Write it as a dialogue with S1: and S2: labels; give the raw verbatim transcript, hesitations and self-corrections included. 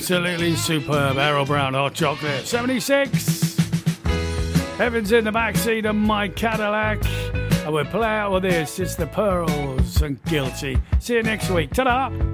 S1: Absolutely superb. Errol Brown, Hot Chocolate. seventy-six. Heaven's in the backseat of my Cadillac. And we'll play out with this. It's the Pearls and Guilty. See you next week. Ta-da!